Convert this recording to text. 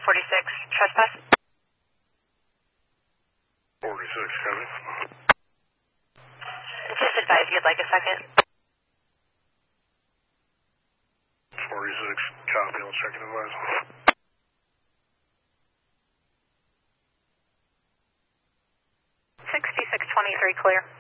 trespass. 46, copy. Just advise you'd like a second. 46, copy, I'll check and advise. 6623, clear.